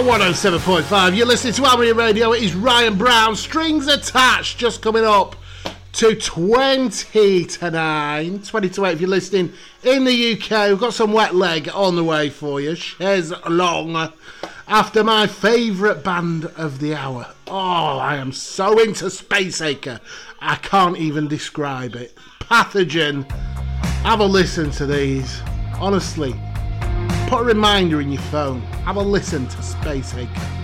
107.5. You're listening to Harmony Radio. It is Ryan Brown. Strings Attached, just coming up to 20 to 9. 20 to 8 if you're listening in the UK. We've got some Wet Leg on the way for you. Chaise Long. After my favourite band of the hour. Oh, I am so into Spaceacre. I can't even describe it. Pathogen. Have a listen to these. Honestly. Put a reminder in your phone. Have a listen to Spaceacre.